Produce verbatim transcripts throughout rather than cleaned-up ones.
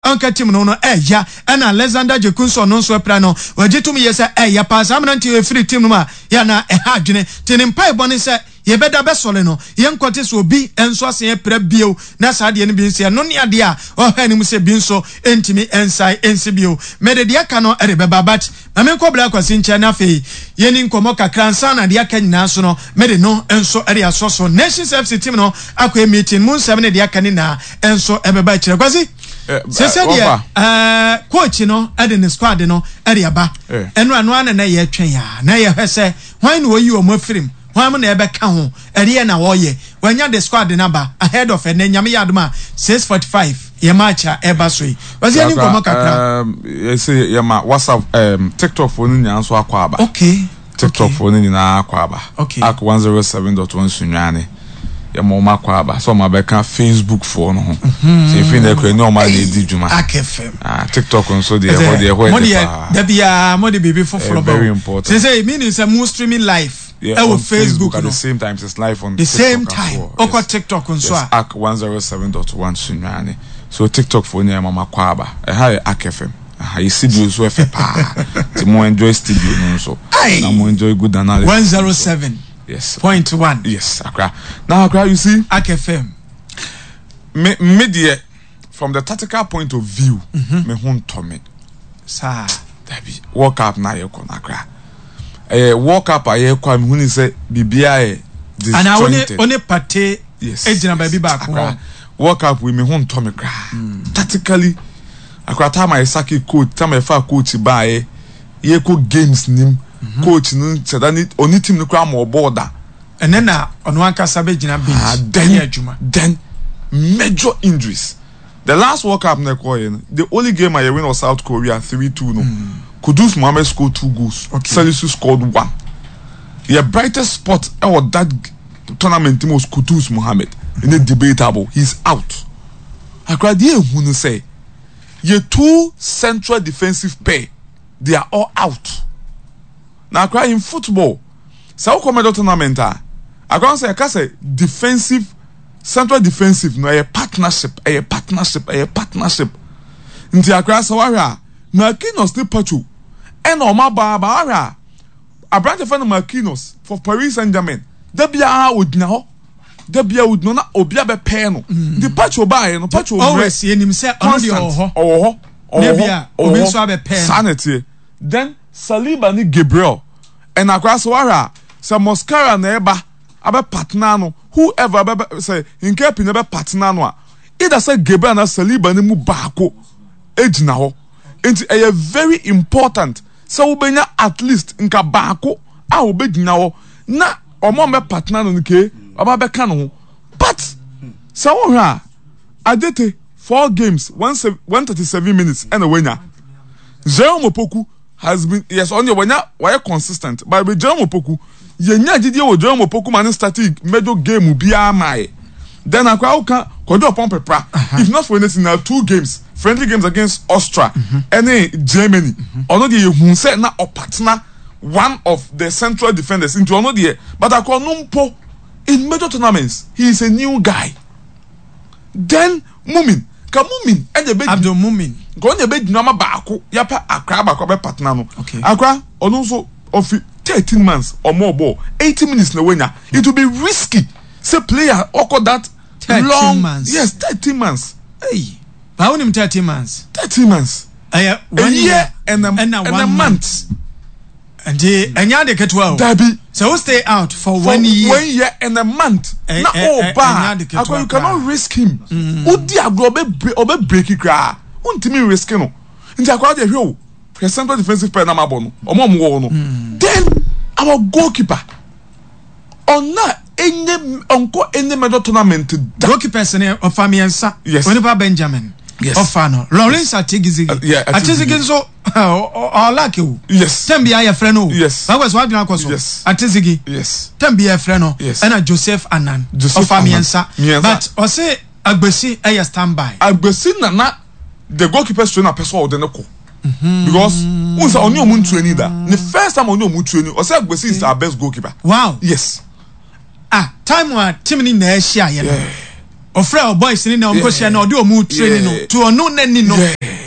anka team no no eya and Alexander Jekunso no so pra no wajitum yesa eya pass amnanti e free team no ma ya na e ha adwene tenim pai bone se ye beda besole no ye nkote so obi enso ase pra bio na saade ne bi nse no ne ade a o ha ni mu se bi nso entimi ensai ensibio mede de aka no ere beba bat na me ko bla kwasi nche na fe ye ni nkomo kakra nsa na de aka nyina so no mede no enso ere asoso Nations F C team no akwa meeting mun seven ne de aka ni na enso ebeba kire kwasi se se de eh coach no ade ne squad no ere aba eno ano ana na ye twen ya na ye hwese hwan no yi o mafirim hwan na ebe ka ho ere na wo ye wanya the squad number ahead of en nyame yadoma six forty-five ye matcha eba so yi wasi ani komo kakra um you say ye ma WhatsApp um TikTok phone nya so akwa aba okay TikTok phone nya akwa aba ak one oh seven dot one sunwane ye mo ma akwa aba so ma be ka Facebook phone ho so if na kra ni o ma na di djuma ak F M ah TikTok nso de ho de ho de da bia mo de bibi foforo ba very important say say meaning say mo streaming live yeah, on Facebook, Facebook at no. the same time it's live on the TikTok same time well. yes. TikTok on so yes, ak one oh seven dot one sunwane so TikTok phone ya mama kwa aba e ha ak F M ah you see you so F pa ti mo enjoy studio no so na mo enjoy good analysis one oh seven yes point one yes akra now akra you see ak F M me media from the tactical point of view me hun to me sa dabi work up na ye kon akra eh walk up aye kwa me huni say bibia e ana one one pate ejina ba bi ba ko walk up we me hun to me kra tactically akra time I saki coach time I fa coach ba e ye ko games nim coach no sada ni oni team no kra mo border ene na ono anka sabe jina bench then adwuma then major injuries the last walk up na ko ye the only game I win was South Korea three two no mm. Kudus Mohammed scored two goals. Okay. Salisu scored one. Your brightest spot or that tournament was Kudus Mohammed. In a debatable, he's out. Akradi who say, your two central defensive pair, they are all out. Now, cry in football. So, come to tournament. I can't say, I can't say defensive, central defensive. No, a partnership, a partnership, a partnership. Into Akra Sawara. Marquinhos ne pacho and o ma ba ba ara abrante fan Marquinhos for Paris Saint-Germain da bia odina ho da bia odino na obia be pe no the pacho ba no pacho always enim say on the ho oh ho da bia obi so be pe sanity then Saliba ni Gabriel and akwa so ara say Moscara na eba abe partner no whoever be say in keep na be partner no a either say Gabriel na Saliba ni mu baako ejina ho. It's a very important so ubenya at least nka baako a obedina ho na omo me partner no nke oba be ka no but so ho adete four games one thirty-seven minutes and a winner Jerome Opoku has been yes on your wanya why consistent but with Jerome Opoku yenya gidie wo Jerome Opoku man started major game bia mai then akwa uka kodo pon pepra if not for anything now two games friendly games against Austria mm-hmm. and Germany ono de hu say na partner one of the central defenders into ono de but akwa numpo in major tournaments he is a new guy then Mumin ka Mumin e de be Abdul Mumin go ne be dina ma baako ya pa akra baako be partner no okay. Akra ono so of thirteen months or more ball eighty minutes na wenya it will be risky say player oko that long months. Yes, thirteen months. Hey, how many thirteen months? Thirteen months. Uh, one a year, year and a, and a, and one a month. month. And the and you get twelve. Dabi. So we'll stay out for, for one year. One year and a month. Uh, na uh, oh uh, bad. Uh, you cannot risk him. Udi agro be obe break it kra. Untimi risk no. Nti akwa de hwe o. Central defensive player na mabo no. Omo mo no. Then our goalkeeper. Ona any uncle any medal tournament goalkeepers ne ofamiensa Onipa Benjamin yes ofano Lawrence Atigizigi uh, yeah Atigizigi so all like you yes Tembia ya freno yes that was what you akoso yes Atigizigi yes Tembia freno yes and Joseph Anan ofamiensa but o say Agbesi e standby Agbesi na na the goalkeeper trainer person o de ne ko because unsa oni omu training da the first time oni omu training o say Agbesi is our best goalkeeper wow yes ah time wa team ni na ehia ye no ofra boys ni na onko share na odi omu training no to ono nani no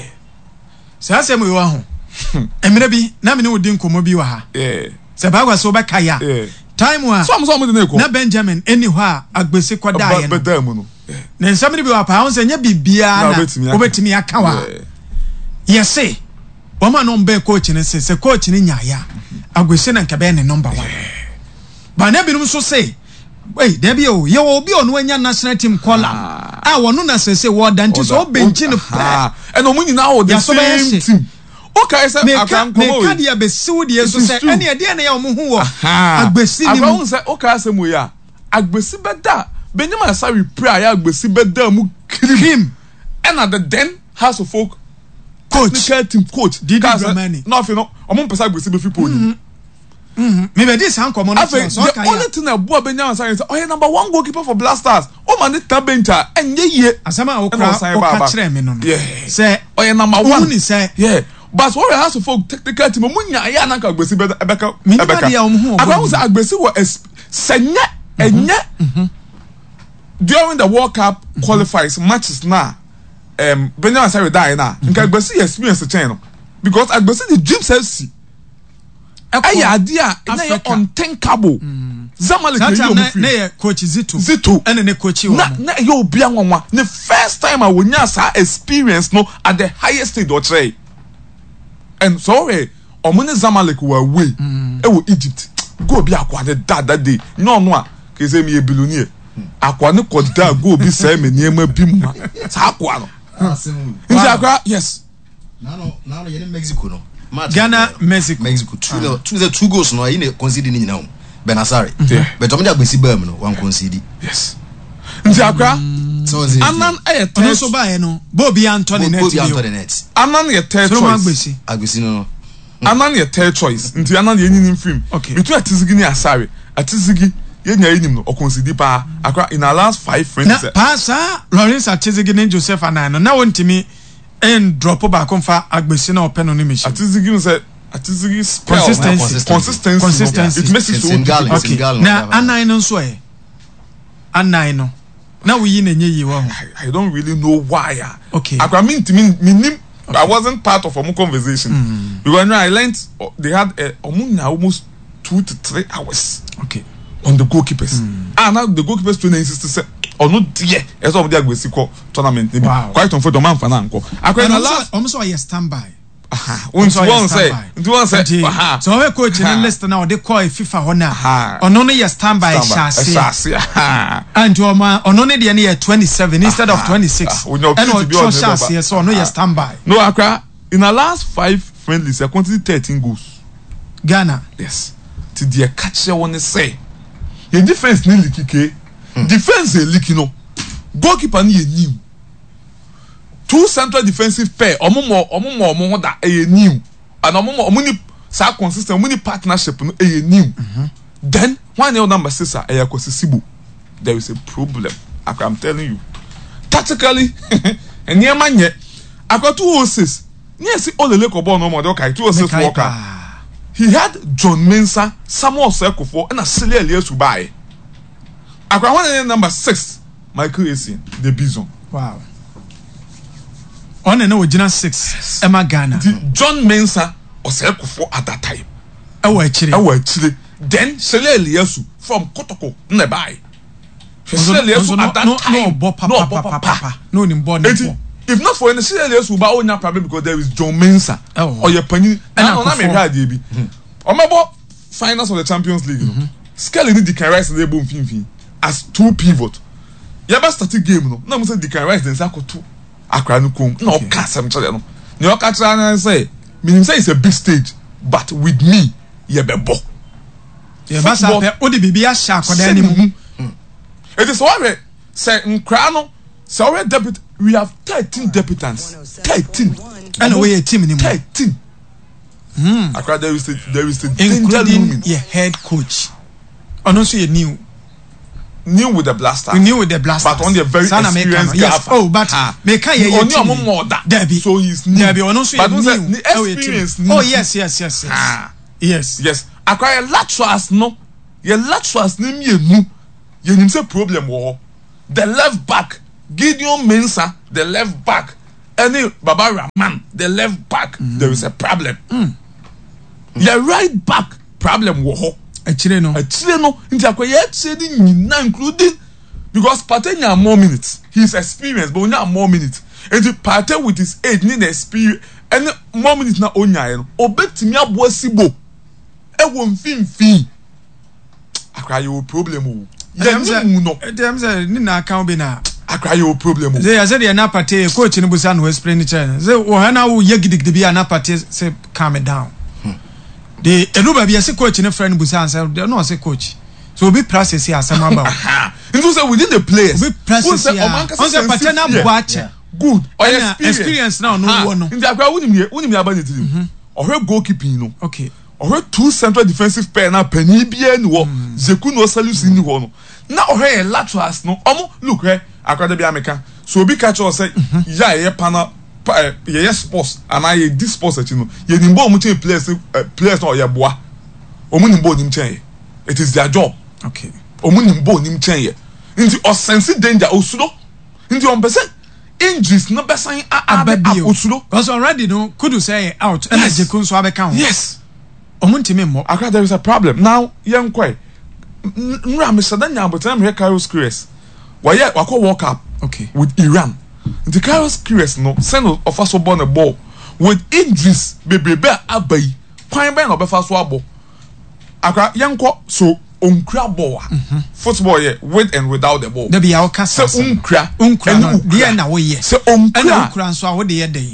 sa asem yo ho emre bi na me ne odi nkomo bi wa ha eh se ba gwa so be kaya time wa so so mo de neko na Benjamin eni ho a agbesi kwada ye no na nsam ne bi wa pa won se nya bibia na obetimi aka wa yese wo ma no mbe coach ne se se coach ne nya ya agbesi na nkabe ne number one ba na binum so say hey debi o ye wo bi onu anya national team caller ah wonu na se se wo danti so benchi ne pa e no munyi na wo the same team okay say akan ko me ka dia be siw dia so say ene e dia na ya omo hu wo agbesi ni mu say okay say mo ya agbesi beda benyama sa we pray ya agbesi beda mu krim and at the then house of folk coach technical team coach Didi Dramani no fi no omo pesa agbesi be fi poni mhm me be this han komo no so the only thing na bo benyama sa say oh yeah number one goalkeeper for Blasters o man the bencher enye ye asama o kra o ka kire me no say oh yeah number one ni say yeah but what has to folk technical team munya ya na ka agbesi be ebeka ebeka aba say agbesi wo senye enye during the World Cup qualifiers matches na um Benjamin Sarri die na nka agbesi experience chain because agbesi the dream self aya dia na ye unthinkable Zamalek ye yo na ye coach Zito Zito ene ne coach wo na na ye obi anwanwa the first time I wonya sa experience no at the highest stage or try and sorry omune Zamalek were away e wo Egypt go bi akwa de that that day no no a ke say me e billionaire akwa ne koda go bi say me niema bi mu sa akwa no nti akwa yes na no na no ye Mexico no Ghana Mexico Mexico two no two the two goals no ye concede ni nyina o Benasari but omo de agbesi bam no wan concede yes nti akwa so ze anan e te so ba ye no Bobby Anthony net Bobby Anthony net anan ye third choice agbesi no anan ye third choice nti anan ye nyini film between Atizigi ni Asare Atizigi ye nya enim no o concede pa akwa in our last five friends na pasa Lawrence Atizigi ni Joseph Anan no na wontimi en drop back konfa agbesi na open no ni machine Atizigi no say Atizigi consistency consistency consistency it makes it so okay na Anan no so e Anan no na we yi na nye yi wa I don't really know why okay akwa me ntimi minim I wasn't part of a conversation mm. because when I learned uh, they had uh, almost two to three hours okay on the goalkeepers mm. and now the goalkeepers training insisted or no dear as of the Agbesi tournament wow. quite on for the man for now akwa na last almost a standby aha one one say one say aha so we coach in list now they call FIFA hona ono no ye standby shase aha and oma ono ne de ne twenty-seven instead of twenty-six and o shase so ono ye standby no akwa in the last five friendlies I quantity thirteen goals Ghana yes to the catch one say your defense ni likike defense e likino goalkeeper ni enim two central defensive pair omomo omomo omo da e new and omomo omuni sa consistent omuni partnership no e new then one your number six e yakosisibo there is a problem I'm telling you tactically and near manye akwa two oh six yes olele ko ball no mo de kai two oh six worker he had John Mensah Samuel Sekufo and a Sele Elias Ubai akwa one number six Michael Essien the Bison wow on and original six Emma Ghana John Mensah or Sekufo at that time awa chire awa chire then Sele Elias from Kotoko nebai Sele Elias at that time no bo papa papa no ni bo ni if not for any Sele Elias Uba onya problem because there is John Mensah or your panyin and on me had bi omebo finals of the Champions League no Skelly ni Declan Rice na ebo mfimfin as two pivot yaba start game no na mo say Declan Rice den sakoto akra no kom na o ka sam chale no ne o ka chale na say meaning say it's a big stage but with me ye bebo ye ba sa pe o de bibia sha akoda ni mu it is what say nkra no say already debut we have thirteen debutants thirteen and we team ni mu thirteen hmm akra there is a, there is a including your head coach ono so ye new new with the Blasters new with the Blasters but on the very experienced yes oh but me can ye only omo more that so he's new Debbie ono so ye new experience oh yes yes yes yes ah yes yes akwa laterals no ye laterals ni mienu ye nim say problem wo the left back Gideon Mensah, the left back, any Baba Rahman, the left back, mm. there is a problem. Mm. The right back problem wo Actually no. Actually no. Inti akwa actually nyina including because Partey nya more minutes. He's experienced, but nya more minutes. And the Partey with his age need experience and more minutes na onya no. Obetimi abo sibo. E wo mfimfi. Akwa yo problem o. Ya ni no. Dem say ni na account be na akwa yo problem o. Say ya say the na Partey coach ni busa no explain ni chen. Say wo ha na wo yegidigidi bi na Partey say calm it down. The Eluba be a coach in a friend busa answer. They no say coach. So be process here asem about. And so within the players. Be process here. On say Partey na boache. Good. Or experience now no one no. In the akwa unim ye unim ya ba ne tirim. Ohwe goalkeeping no. Okay. Ohwe two central defensive pair na pani bia ni wo. Zeku no Salisu ni wo no. Na ohwe laterals no. Omo look he akwa de bia meka. So obi catch us say ya ye pana ye ye sports and I this sports at you know ye nimbo omu chen players players no ye boa omu nimbo nim chen ye it is their job. Okay. Omu nimbo nim chen ye nti osense danger osudo nti on person injuries no besan ababi osudo because already no could say out and yes. Jekun so abeka ho yes omu ntime mo akra there is a problem now yen kwai nra me sadan nya abotan me Carlos Queiroz why wako World Cup okay with Iran. The Carlos Queiroz no send of us born a ball with injuries bebebe abai kwan ben obefa so abo akra yanko so onkra ball football here with and without the ball there be our kasa so onkra onkra there na we ye so onkra onkra so wo de dey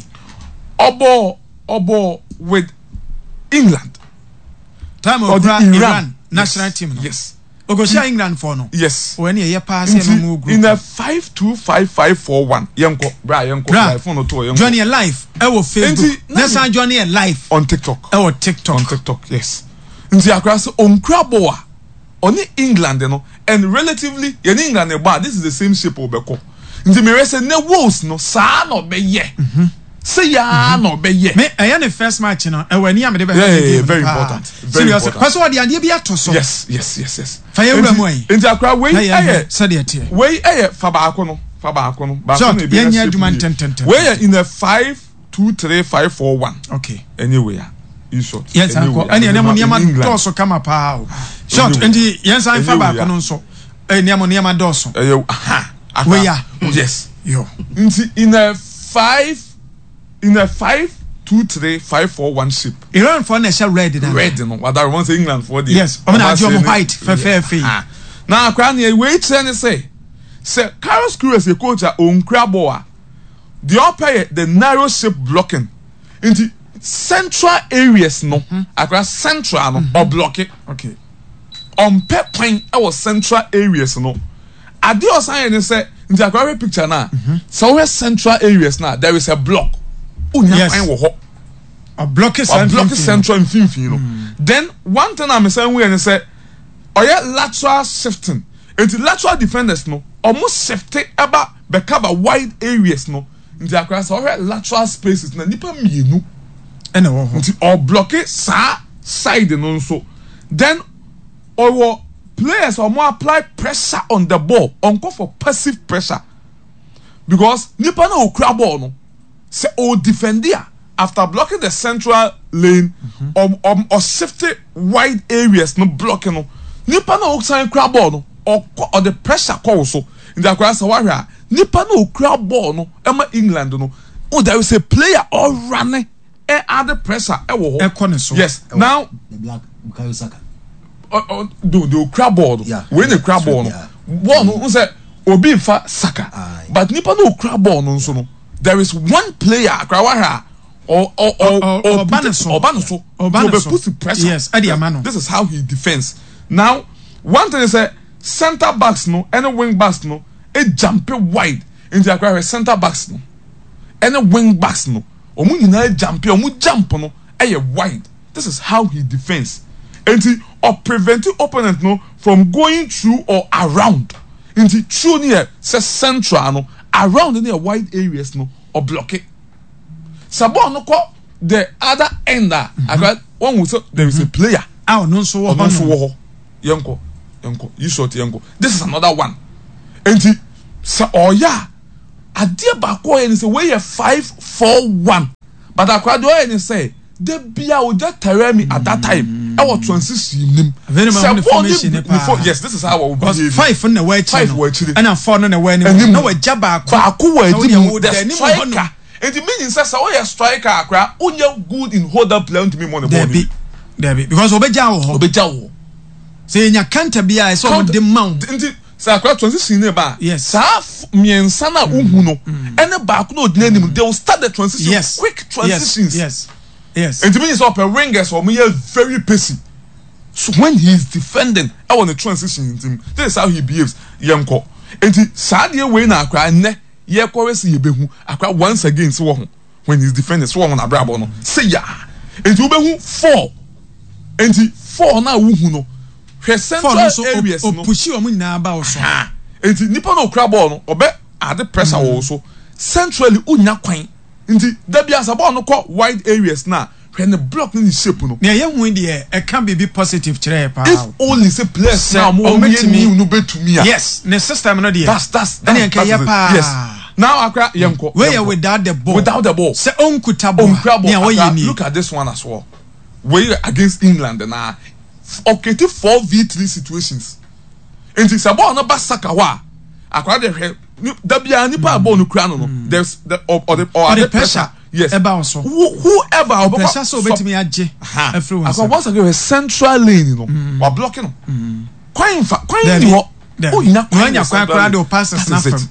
obo obo with England time of Iran, Iran national yes. team no? Yes. Ogosha England for no. Yes. When you pass him in a five two five five four one. Yanko, bra yanko. Phone to yanko. Johnny live. I will Facebook. Next time Johnny live on TikTok. I will TikTok. On TikTok. Yes. Nti akrasa on Kraboa. On England no and relatively in England e ba this is the same shape obeko. Nti me say ne wolves no sa no be ye. Mhm. Say ya no be ye. Me I the first match no e wani am de be. Yeah, very important. Very important. Because what the ade bia to so. Yes, yes, yes, yes. Fire wura yi. Nti akra we eh say dey tie. We eh fa ba akono, fa ba akono. Ba akono e be. Yenya aduma ten ten ten. We in a five two three five four one. Okay. Anyway, in short. Yes, anko. Ani ene mo niam do so kama pa o. Short nti yen san fa ba akono nso. Eh niam niam do so. Eh aha. We ya. Yes. Yo. Nti in a five in a five two three five four one ship. Iran for na shall red na. Red no. What I want England for the. Yes. I'm na jom white for fair fee. Now akra na wait say say say Carlos Queiroz a coach a on Kraboa. The upper the narrow shape blocking into central areas no. Akra central no or block it. Okay. On pep point our central areas no. Ade osan say into akra picture na. So where central areas now there is a block. Yes. A block is central central infinity, you know. Mm. Then one thing I'm saying we and say, oh yeah, lateral shifting. Into lateral defenders no, almost shifting about the cover wide areas no. Into across all right lateral spaces na nipa mienu. And oh, or block it sa side no so. Then or players or more apply pressure on the ball, on call for passive pressure. Because nipa na okra ball no. Say oh defender after blocking the central lane mm-hmm. or, or or shifting wide areas no blocking no nipa na oksan crab ball no or or the pressure call so in the class warrior nipa na crab ball no ema England no oh there is a player all running and other pressure e wo ho yes e now the black Bukayo Saka oh oh do the crab ball yeah. when the crab ball no yeah. ball no say obi fa Saka Aye. But nipa na crab ball no so no there is one player Krawara or or or or or Banaso or Banaso to put the pressure. Yes, Eddie Amano. This is how he defends. Now, one thing is a center backs no, any wing backs no, a jump wide into the center backs no, any wing backs no. Omu nyina jump, omu jump no, a wide. This is how he defends. And he or preventing opponent no from going through or around. Into through near say central no. Around in the wide areas no or block it. Sabo no call the other end that mm-hmm. one will say there is a player. Ah no so no so wo. Yanko, yanko, you short yanko. This is another one. And so oya ade ba ko yen say we five four one but akwado yen say de bia o just Taremi at that time I was transition nim before yes this is how I was five na we five were actually and four na we nim na we jaba ko ba ko wa di the striker and the meaning says so we striker akra onya good in hold up play to me money there be there be because obeja wo obeja wo say nya counter bia so mo de mount say akra transition ne ba sa miensa na uhu no ene ba ko no de nim they will start the transition yes. quick transitions yes yes and to me is up a ringers or me very pacey so when he is defending I want the transition team this is how he behaves yanko and sadie we na akra ne ye koresi ye behu akra once again so ho when he is defending so ho na brabo no say ya and you behu four and four na wuhu no hwe central areas no pushi o mu na ba o so and nipa no kra ball no obe ade pressure wo so centrally unya kwan nti da bia sa ball no ko wide areas na when the block ni shape no na ye hu de e can be positive kire pa if only say players now more me no betumi yes the system no there that's that's that's pa yes now akra yenko we without the ball without the ball say onkuta ball look at this one as well we against England na okay to four v three situations and it's about no basaka wa akra de da bia ni pa ball no kra no there's the or, or the or the pressure yes eba so whoever or pressure so betimi age everyone akra once again central lane no wa blocking no kwan fa kwan ni ho oh ina kwan nya kwan kra de passes na from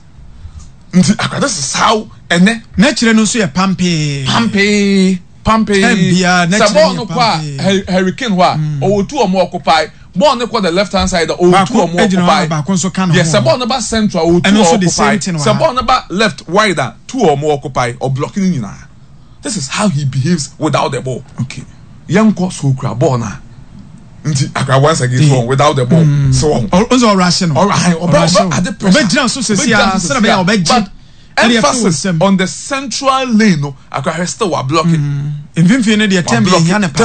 nti akra this is how ene na kire no so ye pampe pampe pampe bia na kire no kwa hurricane wa o two o mo occupy ball ne kwa the left hand side o two o mo occupy yes ball no ba central o two o occupy so ball no ba left wider two o mo occupy or blocking nyina this is how he behaves without the ball okay yanko so kra ball na nti akra once again so without the ball mm. so on also rational all right oba at the pressure oba so se sia se na oba but emphasis on the central lane no akra still wa blocking mfimfini ne de tembe hia ne pa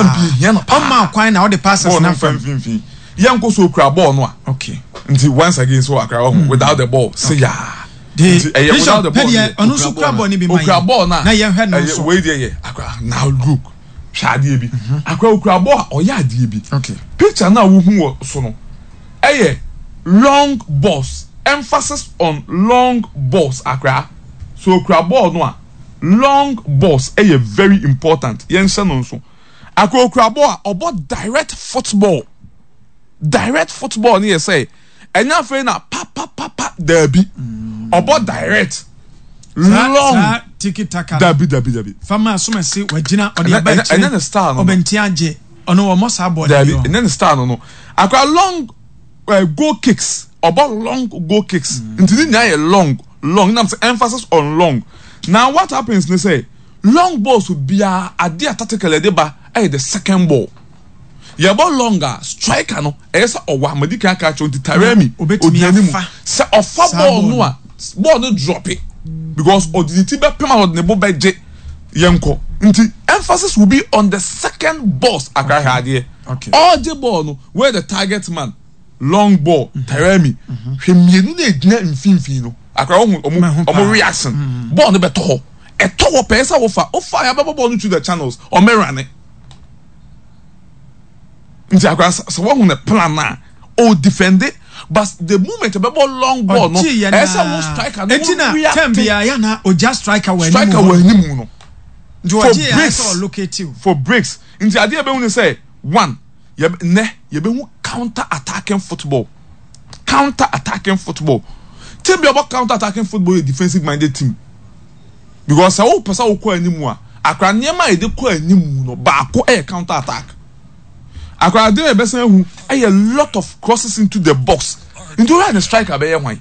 o ma kwan na o de passes na from mfimfini yanko so kra ball no okay nti once again so akra mm. without the ball say ya the without the ball ono so kra ball ni bi man kra ball na na ye hwe no so we dey here akra now look shade bi akra kra ball o ya de bi okay picture na wo hu so no eh long balls emphasis on long balls akra so kra ball no a long balls eh very important yen se no so akra kra ball obo direct football direct football ni say enya fe na pa pa pa pa derby obo direct long tiki taka derby derby derby fama so me se wagina odi aba chi enya the star no obenti age ono wo mosa board derby enya the star no no akwa long uh, goal kicks obo long goal kicks ntini nya ye long long na emphasis on long now what happens they say long balls will be a ade tactically dey ba eh the second ball ya ball longer striker no esa owa madika ka cho Taremi obetimi se ofa ball no a ball no drop it because oditi be pema od ne bo beje yenko nti emphasis will be on the second balls akra hade okay all the ball no where the target man long ball Taremi hwe mienu na edina mfimfini no akra omu omu reaction ball no be to ho e to ho pesa wo fa o fa ya be ball no to the channels o merane nti akra so wo hu na plan na o defend it but the moment the ball long ball no esa wo striker no etina tambia ya na o just striker we striker we nimu no do oje ya so locate for breaks nti ade e be hu say one ye ne ye be hu counter attacking football counter attacking football team be about counter attacking football a defensive minded team because sa wo pesa wo ko animu a akra niam a e de ko animu no ba ko e counter attack akra de e be san hu a lot of crosses into the box into right the striker be ye hwan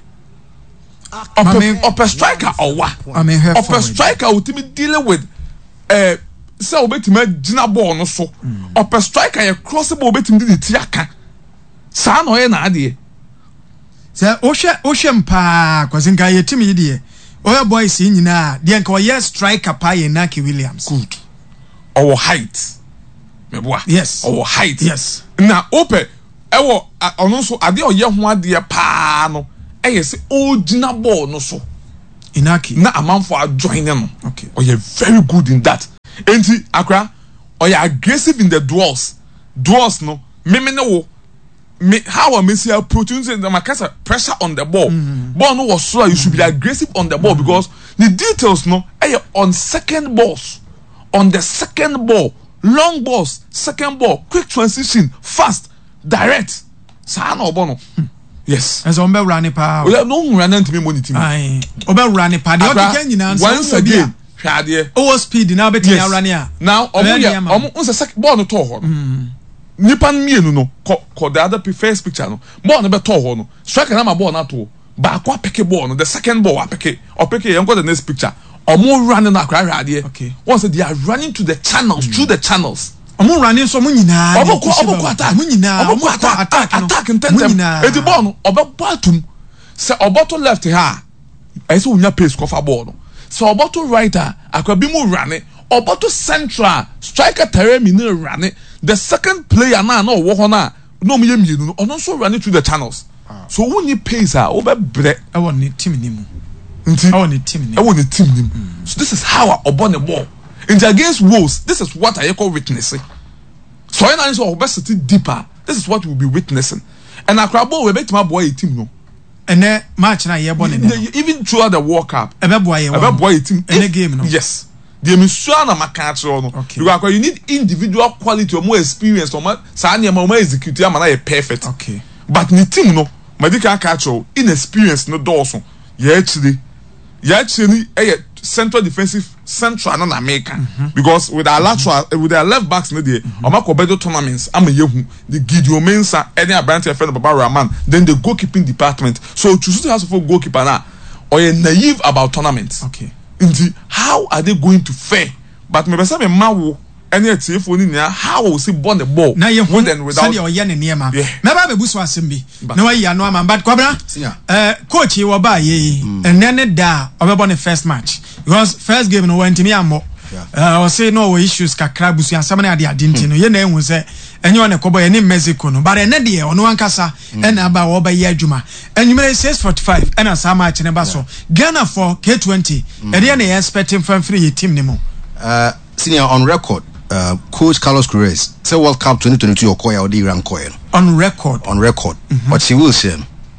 up a striker or what up a striker ultimately dealing with eh say obetima gina ball no so up a striker ye cross ball obetim di ti aka sa no ye na ade se o hwe o hwe mpa kwazinga ye timi de oya boys nyina de nka o ye striker pa ye Naki Williams good our height meboa yes our height yes na ope ewo ono so ade o ye ho ade pa no eh say original ball no so Inaki na amanfo join no okay oh you very good in that enti Accra oh you aggressive in the duels duels no me me no me how I see opportunity the makasa pressure on the ball mm-hmm. ball no was slow you should be aggressive on the ball mm-hmm. because the details no eh on second balls on the second ball long balls second ball quick transition fast direct sa na obo no yes as on be run pa we no run ant me money team ai obe run pa de o ti nyina nso once again hwade o speed na be tin run ya now omo ya omo unse second ball no to ho nipa mienu no ko the other first picture no ball no be to ho no striker na ma ball na to ba kwa pick ball no the second ball wa pick o pick e the next picture omo running na kra hwade okay once they are running to the channels mm. through the channels omo running so mo nyina omo ko omo ko attack mo nyina omo ko attack attack attack intentem e di ball no obo batum se oboto left ha e se unya pace ko fa ball no se oboto right ha akwabi mu running oboto central striker Taremi no running the second player na na wo ho na no mo ye mienu no ono so running through the channels ah. So when you pace ha obe bre e won ni team ni mu nti e won ni team ni e won ni team ni mm. So this is how I obo the ball and against Wolves this is what I call witnessing. So when I say we best sit deeper this is what we'll be witnessing and Accra ball we bet my boy a team no and then match na ye born even throughout the World Cup e be boy ye e be boy a team in the game no yes the misua na makatro no because you need individual quality or more experience or more sa na more execute am na perfect okay but the team no medical catcho inexperience no dorso ye actually ye actually eh central defensive central na America mm-hmm. because with our lateral mm-hmm. with our left backs no there mm-hmm. Omako bedo tournaments am yehu the Gideon Mensah any Abrante friend Baba Rahman then the goalkeeping department so choose to have for goalkeeper na or you naive about tournaments okay Inti, how are they going to fare? But me besa me mawo any atiefo ni nia how will see born the ball na ye with and without say oye ne niema me ba be buso asem bi na wa yi anu ama but kwabra eh coach yi wo ba ye enne ne da obebo ne first match because first game no went me ammo eh o say no issues kakra busu asem na ade ade nti no ye na ehun se enye one kobo ye ne Mexico no but enne de ono ankasa ena ba wo ba ye adwuma enwumere six forty-five ena sa match ne ba so Ghana for K twenty e de na expecting from free team ne mo uh senior on record uh coach Carlos Queiroz say World Cup twenty twenty-two okoya odi Iran coin on record on record mm-hmm. But she will say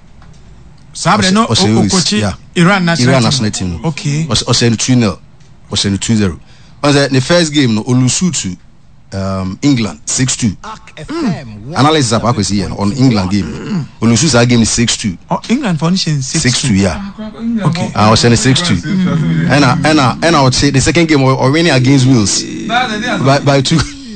sabre no coach Iran national Iran national team okay o say two nil o say two zero on the first game no olusu to um England six two mm. Analysis of accuracy on England game mm. olusu sa game six two oh England foundation six two yeah okay I was saying six two and I, and I, and I would say the second game or winning against Wales by by two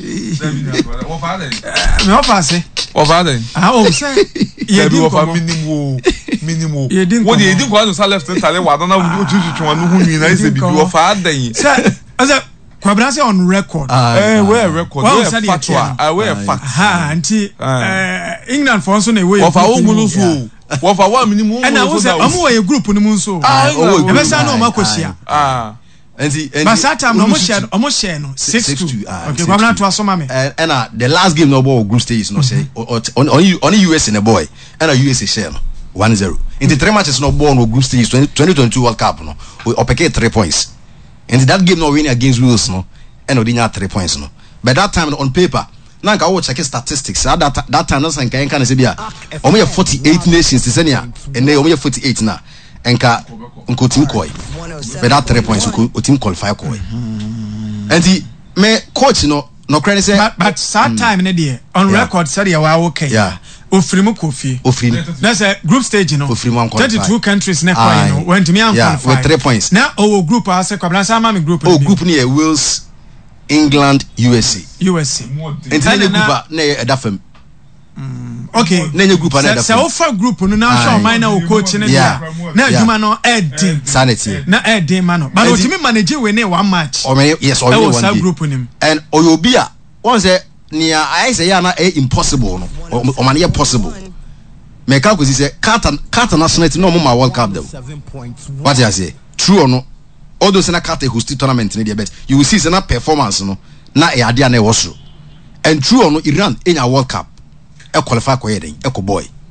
me offer say over then ah oh say ye di offer minimum minimum what you didn't go to left center wa na wo tutu twa no hu nyina ise bi offer then say Kwabra say on record eh where record where fatwa ah where fact ha anti eh England for so na we offer ogulu so offer wa minimum and I was am we group ni mu so e be say no makohia ah anti but that time no mo share no share no six two okay Kwabra to asoma me and uh the last game no ball group stage no say on on U S in a boy and a U S A share no one zero in the three matches no ball no group stage twenty twenty-two World Cup no we opeke three points. And that game no winning against Wales no and odinya three points no but that time on paper now I will check statistics that that, that time no san kan kan say bia omo ye forty-eight nations senia and they omo ye forty-eight na enka nko team koi but that three points nko team qualify koi and the me coach no no credit say but, but that time mm. ne on yeah. record said ya wa okay yeah ofirimu kofi ofirimu that's a group stage you know thirty-two countries na kwa you know went me am yeah with three points now our group I say kwabla say am group oh group near Wales England U S A U S A and then the group na e da fam okay na nye group na e da fam so offer group no na show mine na coach ne dia na adwuma no edin sanity na edin man no but ultimate manage we ne one match o me yes o me one group nim and oyobia one say nia I say ya na e impossible no o man ye possible me ka ko say Qatar Qatar national team no mo ma World Cup them what you say true or no all those na Qatar host tournament in the bet you will see say na performance no na e ade na e woso and true or no Iran in a World Cup e qualify ko yeden e ko boy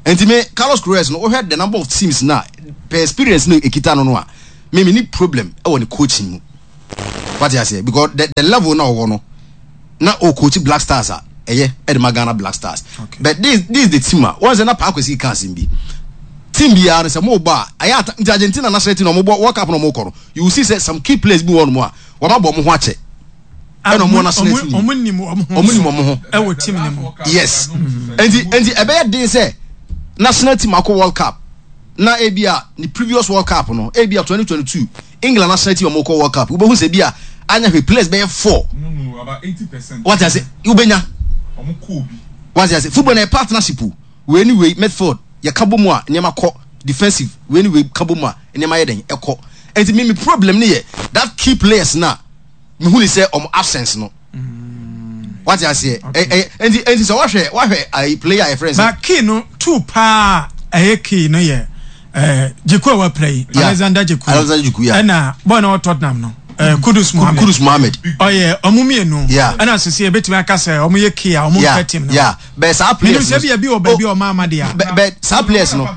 And me Carlos Queiroz no heard the number of teams now per experience no ekita no no a me me need problem e won coaching what you say because the, the level now no na o coach Black Stars a eye e de Magana Black Stars okay. But this this is the team a once na pa kwesi kan simbi team bi are say mo ba aya Argentina national team no mo World Cup no mo koro you will see say some key players bi won mo a wo ma bo mo ho ache e no mo national team omunnim omunnim mo ho e wo team ni mo yes and and e be dey say national team akọ World Cup na ebia the previous World Cup no ebia twenty twenty-two England national team akọ World Cup we hu say bia anya he players be four no no about eighty percent what I say you benya omo ko bi what I say football na partnership we anyway midfield ya kabo mu a nyema kọ defensive we anyway kabo mu a nyema ye den ekọ and me me problem ne ye that key players na me hu ni say omo absence no what I say eh and and so what hwe what hwe I player a friends but key no two pa eh key no ye eh Jeku wa play Alexander Jeku Alexander Jeku ya na boy no Tottenham no eh Kudus Mohammed Kudus Mohammed oh yeah omumie no na sese betimi aka say omo ye key a omo fa team no yeah but sa players no say bia bi o ba bi o ma ma dia but sa players no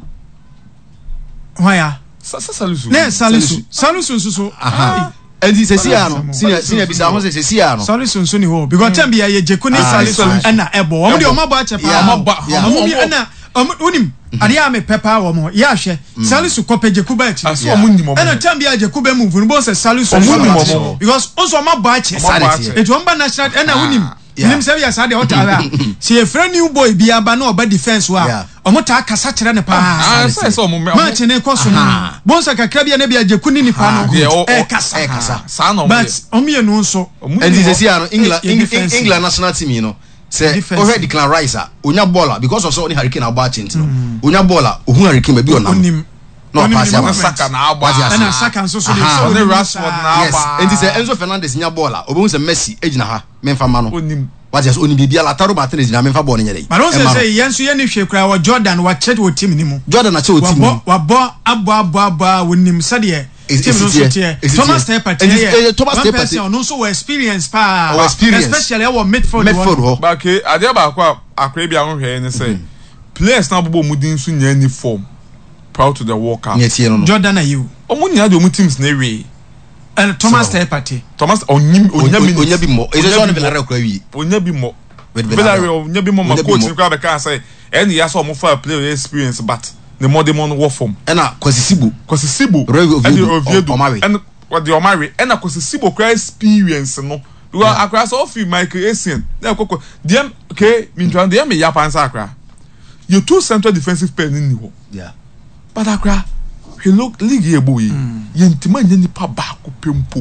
why ya Salisu ne Salisu Salisu so aha and this is here no senior senior bisa ho say here no Salisu so ni ho because time bia ye Jeku ni Salisu na ebo omo de omo ba che pa omo ba omo na onim ade a me pepa wo mo ya hwe Salisu kope Jeku ba chi so omo nim omo na time bia Jeku ba move no bo say Salisu omo nim omo because also omo ba che it won ba national na wonim nim say bia sa de hotara see a friend new boy bia ba na oba defense wa omo ta kasa kire ne pa ah say so omo match ne koso no bonsa kakra bia na bia Jeku ni nipa no e kasa e kasa sa no but omo ye no so and this here no England England national team you know say already Declan Rice a onya baller because of so ni Hurricane aba chinti no onya baller ohun Hurricane bi ona no pass ya Saka na aba na Saka so so so ni Rashford na aba and this Enzo Fernandez nya baller obehun say Messi ejina ha memfa ma no onim what just oni bibia Lautaro Martinez na memfa ball no nyere but don't say yenso ye ni hwe kra wa Jordan wa chet wo team ni mu Jordan na che wo team ni wa bo abo abo abo wonim sade team no so tie Thomas Partey Thomas Partey no so experience pa experience especially our midfield midfield ba ke ade ba kwa akra bia ho hwe ni say players na bobo mudin so nya ni form proud to the World Cup Jordan are you omo nya de omo teams na we and Thomas Partey Thomas onyim onya bi onya bi mo e so on Villarreal kwa wi onya bi mo Villarreal onya bi mo ma coach kwa be kan say any ya so omo fa player experience but the more demon war form ena Kwasisibo Kwasisibo and Oviedo and what the Omari ena Kwasisibo kwa experience no because akra so fi Michael Essien na kokko dem ke mintwan dem me yapan sa akra you two central defensive pair ni ho yeah but akra he look league ye boy ye ntima nya nipa ba ko pempo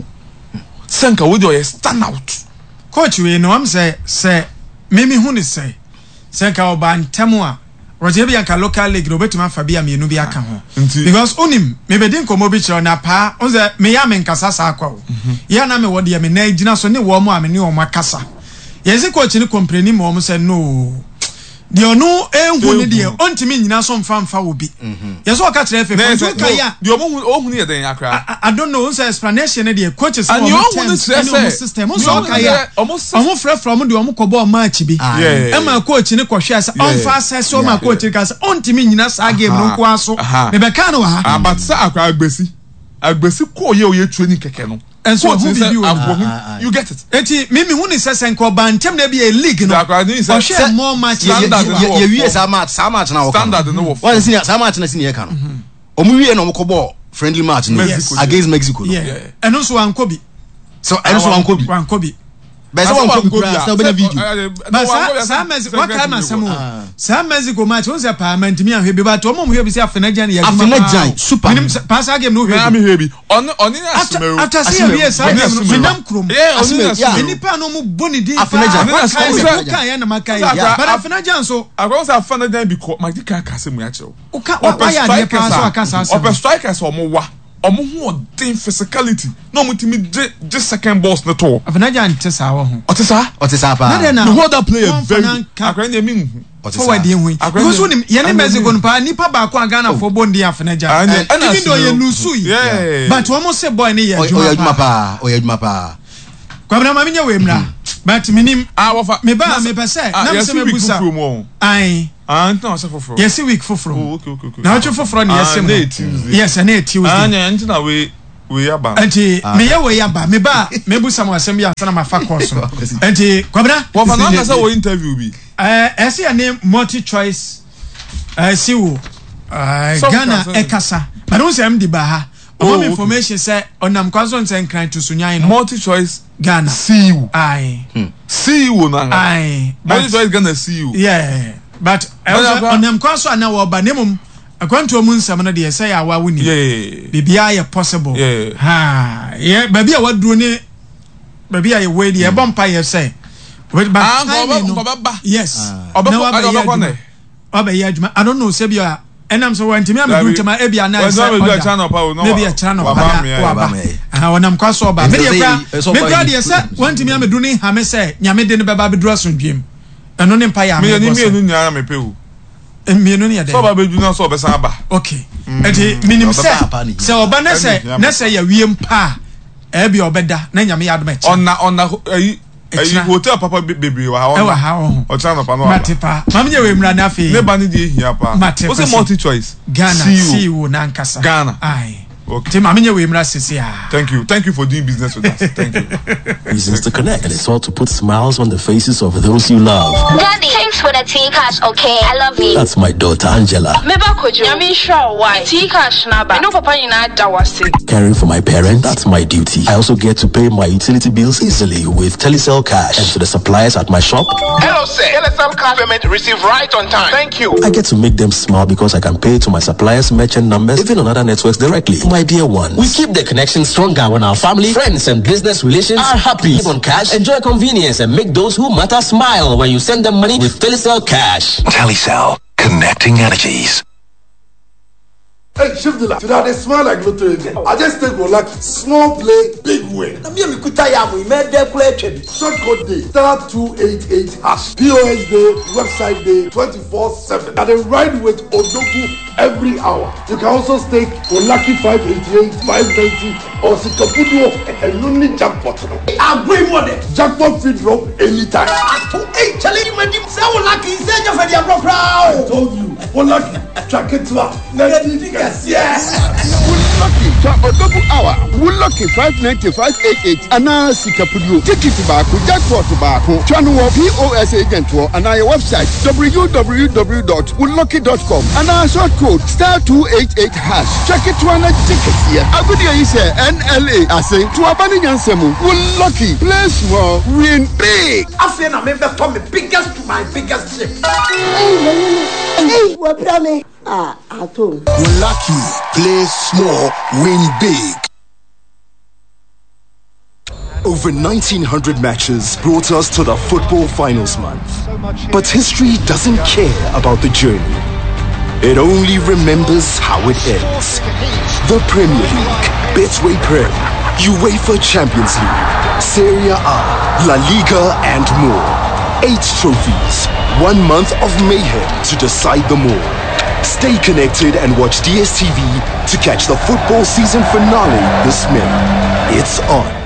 senka wo dey stand out coach we no am say say mimi hu ni say senka oba ntemu a Roger Bianca local league no betima Fabia me no bi aka ho because onim me be din komo bi chiro na pa onze me ya me nkasa sa akwa ya na me wode ya me na gina so ne wo mo a me ne o makasa yesi coach ni complain mo mo say no de onu enhu ne de ontimi nyina so mfa mfa wo bi yeso o ka kire fe so ka ya de omo ohun ne den akra I don't know onse explanation ne de coaches and you ohun ne system so ka ya omo frɛ from de omo kɔbɔ match bi e ma coach ne kɔhwɛ asa onfa assess o ma coach ka sa ontimi nyina sa game no nko aso me be ka no ha but sa akra agbesi agbesi ko ye o ye training keke no and so who be you you get it eti mimi hu ni sese nko ba ntem na bi a league no o share more match ye wie sa match sa match na wo standard no wo what is sa match na senior ka no o mu wie na o kɔbɔ friendly match no against Mexico no eno so anko bi so eno so anko bi anko bi but so anko bi so be na video but sa Mexico what kind of samo sa Mexico match on say parliament mi ahwe bi but o mo hwe bi say afenajan ya afenajan super pass game no hwe mi hwe bi on on ni asmeru after say we say minam krom yeah ni pa no mo boni din afenajan kan ya na makai but afenajan so agro say afenajan bi ko ma di kan ka se mu ya kire o ka wa ya de pa so aka sa o strikers o mo wa omo hu odin physicality no mutimi je second boss na to afenaja nte sa wo ho otisa otisa pa the whole that player very akran dey mean forward dey hu because when ye ne Mexico no pa nipa ba ko Ghana for bondi afenaja even though ye lusu but wo mo say boy ne ye adwuma pa o ye adwuma pa kwabna ma minya we mra but minim ah wo fa me ba me pese na me se me busa ai Ah, no, so for. Yes, week for from. Oh, okay, okay, okay. Now you for from yes, yes, and it Tuesday. Ah, yeah, and we we are back. Auntie, me ya we ya ba, me ba, me bu some assembly and my fa course. Auntie, Kwabena, what for not say we interview be? Eh, I see a name multi choice. I see wo. Uh, Ghana Ekasa. But don't say I'm the Baha. All information say on am kwazo say nkran to sunyai no. Multi choice Ghana. See you. Aye. See you na. Aye. Multi choice Ghana see you. Yeah. But on am kwazo ana wo ba nemum akwanto mu nsam no de say awa wuni. Yeah. Bibia ye possible. Yeah. Ha. Yeah, baby a waduro ni baby a ye we de e bompa ye say. But ah, yes. Obekone. Obe adwuma. I don't know say bia enam so wantimi am do ntama e bia na say. Maybe a channel pa no. Maybe a channel pa. Ah, wonam kwaso ba. Me de kwa. Me kwa de say wantimi am do ni ha me say nyame de ne beba be duro asondwem. Eno ne mpa ya me. Me ni me ni nyara me pe wo. Me no ne ya de. So ba be du na so be san ba. Okay. Enti minim say say oba na say na say ya wiem pa. E bia obeda na nyame ya do me. Onna onna ayi ayi hotel papa bebre wa ha ona. E wa ha ho. O channel pa no. Matipa. Mam ye we mra na fe. Ne ba ni di hia pa. O say multi choice. Ghana see you na nkasa. Ghana. Aye. Okay. Tim Aminye we mra sisi ah. Thank you. Thank you for doing business with us. Thank you. Reasons to connect, and it's all to put smiles on the faces of those you love. Daddy, thanks for the tea cash, okay? I love you. That's my daughter Angela. Meba kojo. Yami sure why? Tea cash naba. No papa ina dawase. Caring for my parents, that's my duty. I also get to pay my utility bills easily with Telecel Cash. And to the suppliers at my shop. Hello, sir. Telecel Cash payment received right on time. Thank you. I get to make them smile because I can pay to my suppliers' merchant numbers, even on other networks directly. My dear ones. We keep the connection stronger when our family, friends, and business relations are happy. Live on cash, enjoy convenience, and make those who matter smile when you send them money with Telecel Cash. Telecel, connecting energies. Hey, shift the light. Today they smell like lottery again. I just take go like small play, big win. Na me me kuta ya mo me dey play twem. Short code day star two eight eight hash. P O S day, website day, twenty four seven. And they ride with Odogu every hour. You can also stake for lucky five eighty eight, five ninety, or Sikapudu and only jackpot. I bring money. Jackpot feed drop anytime. Hey, challenge me dim say lucky say you for the crowd. I told you. For lucky, track it to her. Yes. Lucky top a double hour. We lucky five ninety five eight eight. Ana Sikapudu. Ticket back. Jackpot back. Channel P O S agent or and our website w w w dot woodlucky dot com. And our short code star two eight eight hash. Check it to an ticket here. A good idea is N L A. I say to a banning ansemu. We lucky. Play small, win big. I say na me from the biggest to my biggest ship. Hey, what me? Ah, I told. We're lucky. Play small, win big. Over nineteen hundred matches brought us to the football finals month. But history doesn't care about the journey. It only remembers how it ends. The Premier League, Betway Prem, UEFA Champions League, Serie A, La Liga, and more. Eight trophies, one month of mayhem to decide them all. Stay connected and watch D S T V to catch the football season finale this May. It's on.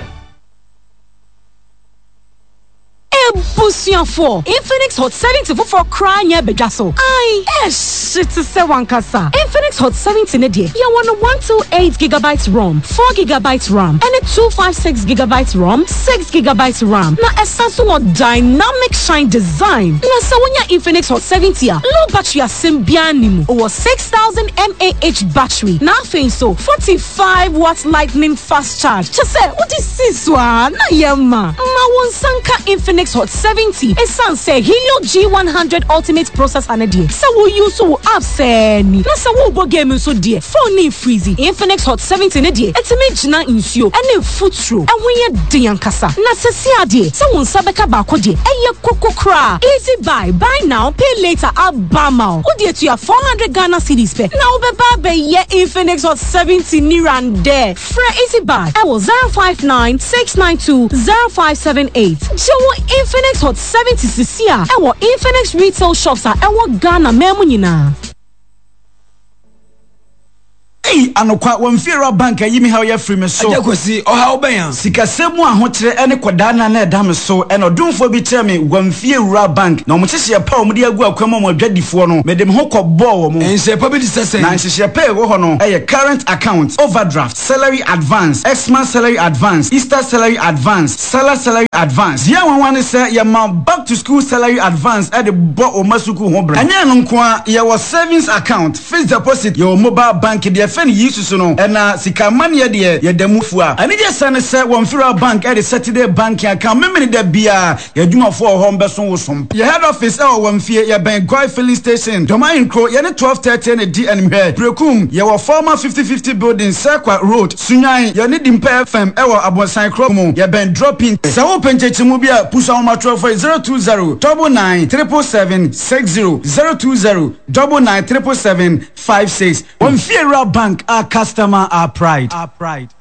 Busian four Infinix Hot seventy for crying ya bejaso. Aye, eh shit to say one kasa. Infinix Hot seventy ne die. Ya want one twenty-eight gigabytes ROM, four gigabytes RAM, and a two fifty-six gigabytes ROM, six gigabytes RAM. Na esanso no dynamic shine design. Na sa wonya Infinix Hot seventy a low battery asim bianim. Over six thousand milliamp hour battery. Na fin so forty-five watts lightning fast charge. Just say what is this one? Na yema. Ma won sanka Infinix Hot seventy. Esan say Helio G one hundred Ultimate processor na die. Sa wo use so app say ni. Na sa wo bo game so die. Phone ni freezy. Infinix Hot seventy na die. Etime gina nsuo. Ene footro. Enwe de yankasa. Na sesi ade. Sa won sabeka ba ko die. Eye koko kra. Easy buy. Buy now, pay later. Abama. O die to your four hundred Ghana cedis pe. Na wo be ba be ye Infinix Hot seventy ni ran there. Fra easy buy. I was zero five nine six nine two zero five seven eight. Jowo Infinix Hot seventy cc a ewo Infinix retail shops a ewo Ghana memu nyina. Hey, anokwa wamfira bank yimi ha ye free me so. Ajakosi o ha oben. Sikasemu ahokyere ene kwadana na edam so ene odumfo bi tell me wamfira bank na omukyehye pa omudi agu akwama mo adwadifo no medem ho kɔbɔ wo mo. Ense pa bi disese. Na nhyehyɛ pay wo ho no eye current account, overdraft, salary advance, Xmas salary advance, Easter salary advance, Salah salary advance. Dia wan wan say ye ma back to school salary advance e de bo o masuku ho bra. Anya no nko a ye was savings account, fixed deposit, your mobile bank de fen yisu no e na sika mane de ye damufu a. Ani je sane say wamfira bank e de Saturday banking account memene de bia ye dwumafo ho mbeso wo som. Ye head office e o wamfie ye ben Goy filling station. Domain Cro ye ne twelve thirty and D and here. Prekum ye wa former fifty fifty building Circle Road. Sunyan ye ne dimpa F M e wa Abosan Cro mu ye ben dropping. Sa wo penchechi mu bia push on matro for zero two zero nine nine triple seven six zero zero two zero nine nine triple seven five six. Wamfira bank, our customer, our pride. Our pride.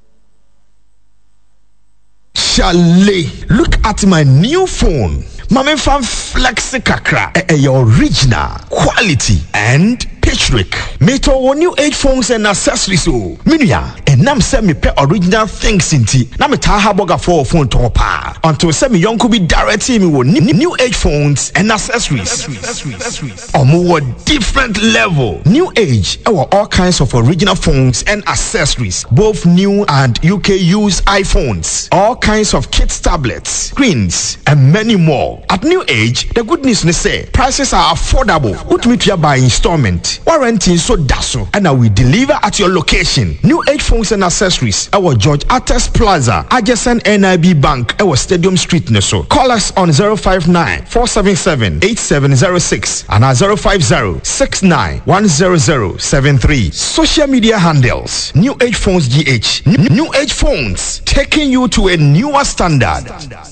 Chalet, look at my new phone. Mame fan Flexi Kakra, a, a, a original quality and patrick. Meto wo new age phones and accessories o. Minia, and nam se me pe original things inti. Na me ta ha boga for phone to pa. Until se me yonko be directing me wo new, new age phones and accessories. Omo wo different level. New age, our all kinds of original phones and accessories, both new and U K used iPhones, all kinds of kids tablets, screens, and many more. At New Age, the good news is say prices are affordable. What meet you by installment? Warranty so daso, and I will deliver at your location. New Age phones and accessories. Our George Artes Plaza, adjacent N I B Bank, our Stadium Street Neso. Call us on zero five nine four seven seven eight seven zero six and our zero five zero six nine one zero zero seven three. Social media handles: New Age Phones G H. N- New Age Phones, taking you to a newer standard.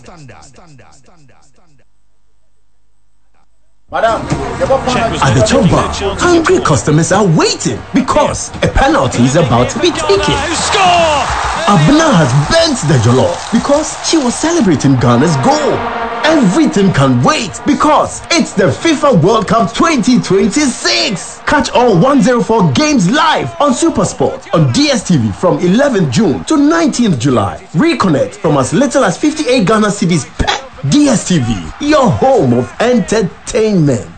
Madam, at the top bar, hungry customers are waiting because a penalty is about to be taken. Abna has bent the jollof because she was celebrating Ghana's goal. Everything can wait because it's the FIFA World Cup twenty twenty-six. Catch all one oh four games live on SuperSport on D S T V from eleventh June to nineteenth July. Reconnect from as little as fifty-eight Ghana cedis per D S T V, your home of entertainment.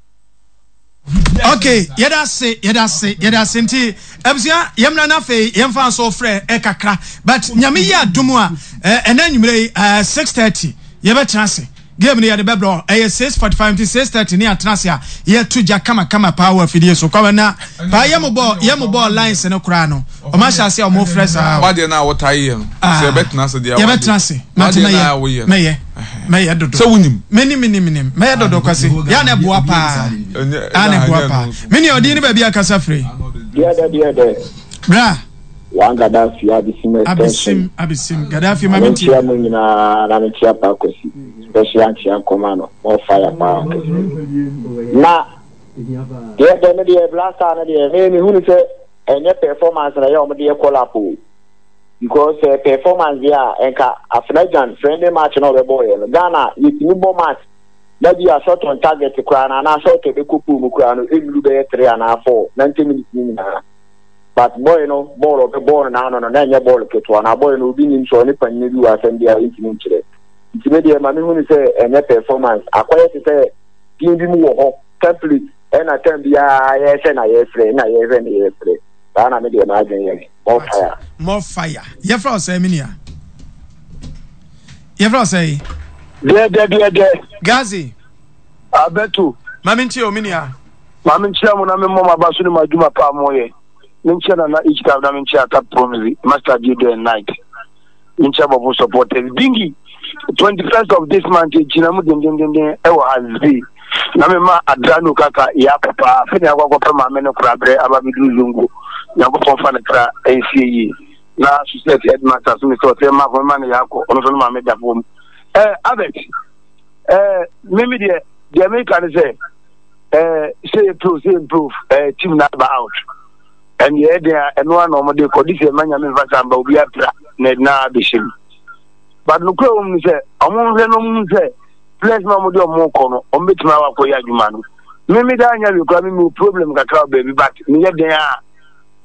Okay, yeda se, yeda se, yeda se nti ebsia yemra na fe yemfa so frɛ e kakra, but nyame ya dumu a enanyumre six thirty yebe transe game ne yade bebro e six forty-five to six thirty ne atrase a ye tuja kama kama power fidie so kwa na pa yemobo yemobo lines ne kura no o ma sha se o mo fresh a wa de na what ayi no se betina se dia ye betrase matina ye meye meye dodo so wunim meni meni meni meye dodo kwase ya na boa pa ana boa pa meni odi ni ba bia kasa free dia da dia da bra wan Gaddafi abisim abisim abisim Gaddafi ma menti ya mu nyina na menti apa kosi special anti komano more fire pa na dia da me dia blasta na dia me me hunu se enye performance na ya o me dia call up because uh, performance dia enka Afghanistan friendly match na be boy Ghana yitimi bo match na dia shot on target kura na na shot be kupu mu kura no emilu be three and four ninety minutes ni na. But boy no ball of the ball na no no na nya ball ketwa na boy no bi nim so ni panni bi wa san dia intimi nchire intimi dia ma me hu ni say enye performance akoye se say team bi mu wo ho template e na tem bia ye se na ye free na ye free na ye free ba na me dia ma adwen ye more fire more fire ye fra say minia ye fra say de de de de Gazi abetu mami nti o minia mami nti amu na me mama basu ni maduma pa moye Ninchana na each time na mincha tap promise master due day and night. Nincha babu supporters bingi twenty-first of this month chinamu den den den den ewa hazbi. Na me ma adrano kaka ya papa fini akwa kwa pa mame no krabre aba bidu zungu. Nyako fonfa na kra A C A. Na society headmaster so me so te ma ko ma na yako ono so mame da bom. Eh Abet. Eh mimi de the American say eh say improve say improve eh team na ba out. And yeah, there and one of the conditions many vasa we are na na bishim. But look um say among them say place no mo do mo kono o metima wa ko ya juma no. Me me da nya bi kwa me problem kakra baby but me there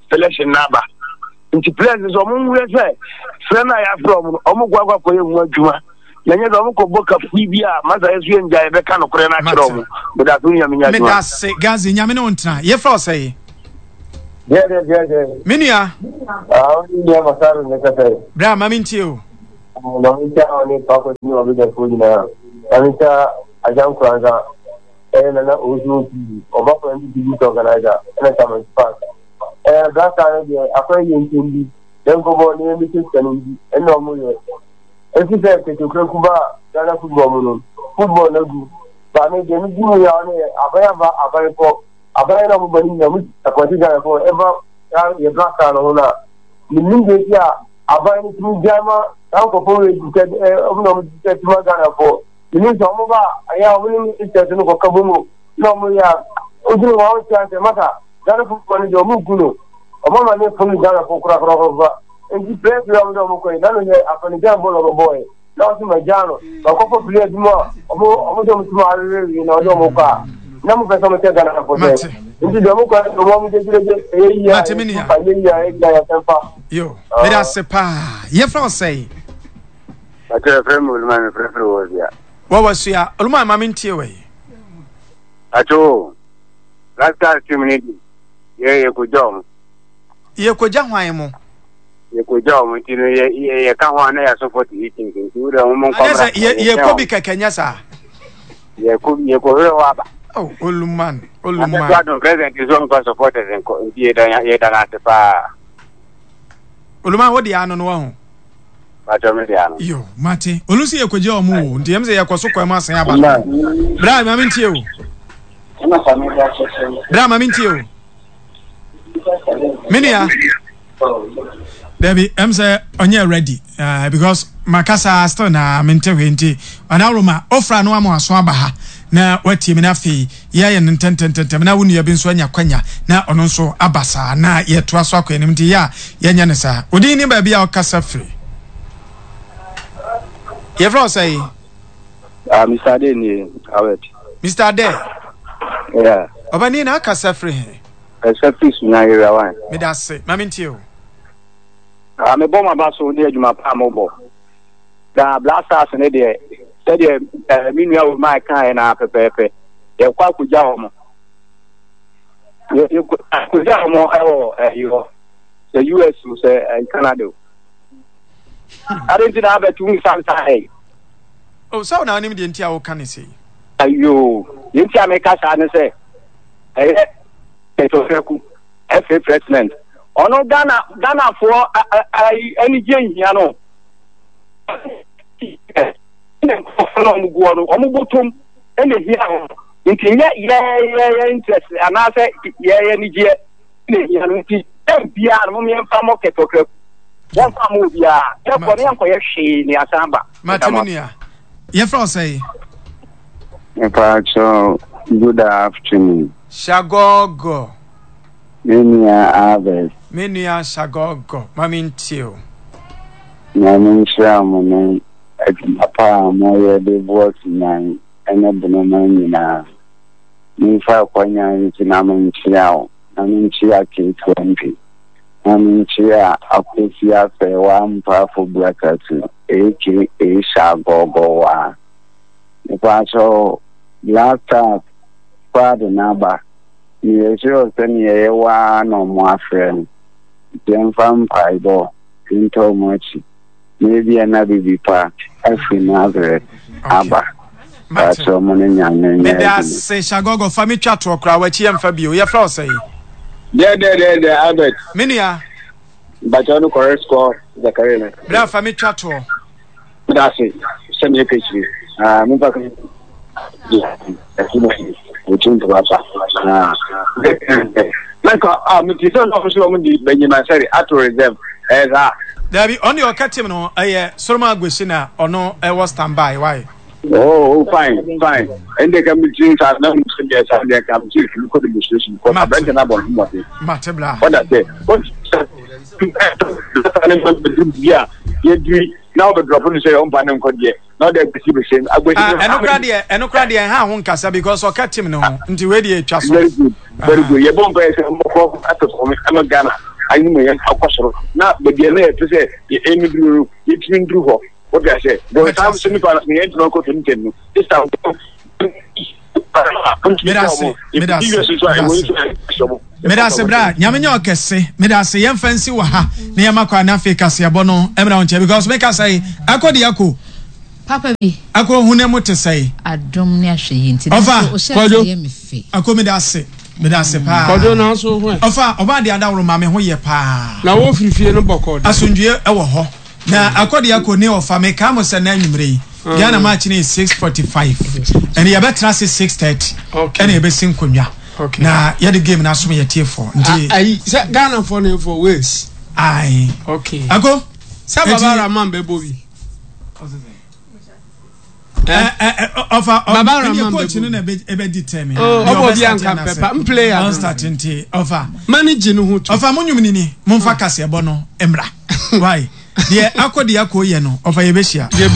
selection number. Nti players is omo we say friend I have from omo gwa gwa koye mu adwuma na nya do omo ko boka fi bi a maza yesu enja e be ka no kore na kire omo but that nya me nya me da se gazi nya me no ntra ye fra say yeah yeah yeah minia ah ni ya masaru ne ka say bra mami ntie o no mi ta oni pa ko ni obi da ko ni na ami ta ajan kwanza e na na ozu o ba ko ndi bi to organizer na ta man pa eh that time akwai yankin bi dan ko bo ne mi tin kanin bi eno mu ye e fi se ke to ku ba dana football mu no football na gu ba ne je mi mu ya ne abaya ba abaya ko abaya na mu bani na mu akwati ga ko eva ya ye black no na ni ni je ya abaya ni tu jama tan ko po ye ke e mu no mu ke tu ma ga na ko ni ni so mu ba aya mu ni ke tu ko ka bu mu no mu ya o ju wa o cha te mata dana football ni do mu guno o ma ne fun dana ko kura kura ko ba en di play play am do mo ko dana ne afani ga bolo ro boy na o ma jano ba ko ko play di mo o mo o mo do mu ma re re na do mo ka na mu pesa mo te dana ko te en di do mo ko o mo de dire e ya pa ye ya e ga ya tempa yo me da se pa ye fra say ate frem mo ma me prefer wo ya wa wa sia oluma ma me ntie we ato last time community ye ye ko jom ye ko ja hwan mo ye ko jom tinu ye ye ka hwan na ya support eating kin tu da mo ko bra ye ye ko bi kakanya sa ye ko ye ko re wa ba oh oluman oluman na do president is on for supporters en ko ye da ye da na te pa oluman wo dia no no ho ba to me dia no yo mate olusi ye ko je omo ndi em se ye ko so ko ma san aba bra ma mintie o bra ma mintie o Minia Baby, I'm say onye ready uh, because makasa still na mente wenti anaroma ofra no amo aso aba ha na wati mi na fi ye ye ntentententem na wonu ye bi nso anya kwanya na ono nso abasa na ye to aso akwanim nti ya ye nya ne sa odi ni ba bia okasa free ye fro say ah Mister Ade ni awet Mister Ade yeah obani na akasa free except na area one me da se ma mintie o ah me bo ma ba so de adwuma pa mo bo da blasters ne de se de minua o mai kan na pepepe ye kwa kuja ho mo ye kuja ho mo e o yo the U S se Canada Argentina have two sometimes oh so na nim de ntia wo kan sei ayo ye ntia me ka sa ne se eh Etoku F A president ono Ghana Ghana for any jenhia no ne ko no mu go no omu botom ene hia ho nti ye ye interest ana se ye ye ni je ne hia no nti bia no me mfa mo ketoku one fa mo bia e ko ne anko ye hwe ni asamba matiminia ye fra say Pacho, good afternoon. Shagogo. Minia Aves. Minia Shagogo. Mamintio. Naminsha Monen. Apa Moya de Voice Nine. And a Bonomania. Nifa Konya is Naminchiao. Naminchia K twenty. Naminchia Akusia one powerful bracket. A K A Shagogo. Pacho. Last time, Father Naba, you sure send ye one or more friend. Then vampire door, into much. Maybe another be part, every Nazareth, Abba. That's so many young men. Maybe I say Shagogo, family chat to a crowd, which you and Fabio, your floor say. Yeah, there, there, there, Albert. Minia. But I don't correct score, the career. Bra family chat to. That's it. Send me a picture. Ah, I'm back. Which ah, like ah, me tell no so me di Benjamin Seri at reserve eh ah. There be on your team no eh Solomon Agwesina ono e was standby why? Oh, fine, fine. And they can be things are not there so they can see look at the situation because I bring na bon mo. Matebla. What that say? What yeah, you now the drop on say on panem ko there. Now they be saying Agwesina. Ah, enokra de enokra de ha ho nkasa because o ka team no nti we de atwa so. Very good. Very good. You bomb say mo ko at ko me am Ghana. I know yen akosoro na be de na e pese e emi duru e timi duru ho what I say do time so me pa me ent no ko timi tenu this time Medase Medase bra nyamenye okese medase yem fancy wa ha na yema kwa na Africa se abo no emra onche because make us say akodi yako papa bi akọ hune mo te say adom ne ahwe nti ofa me fe akọ medase medase pa kodo na so ho ofa oba de adawro ma me ho ye pa na wo firifie no bokod asundue e wo ho na akodi yako ne ofa me ka mo se na anwumre Ghana match is six forty-five and you better say six thirty and you be sing konwa na ya the game na so me tie for nti ai Ghana for no for ways ai okay ago sababa man be bobi eh eh ofa baba man coach no na e be determine oh obi anka pepa player on start nti ofa manage no hu ofa munyum ni momfa kase ebo no emra why de akodi akoye no ofa ye be hia